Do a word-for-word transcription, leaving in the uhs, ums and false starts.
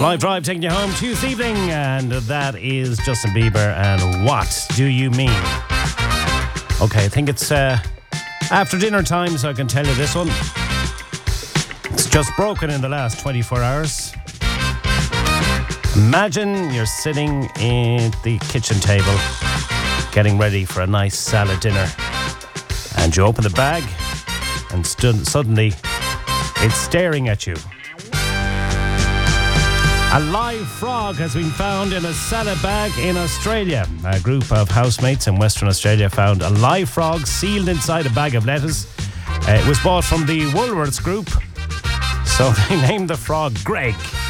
Live Drive taking you home Tuesday evening, and that is Justin Bieber and What Do You Mean? Okay, I think it's uh, after dinner time, so I can tell you this one. It's just broken in the last twenty-four hours. Imagine you're sitting at the kitchen table getting ready for a nice salad dinner, and you open the bag and st- suddenly it's staring at you. A live frog has been found in a salad bag in Australia. A group of housemates in Western Australia found a live frog sealed inside a bag of lettuce. Uh, it was bought from the Woolworths Group, so they named the frog Greg.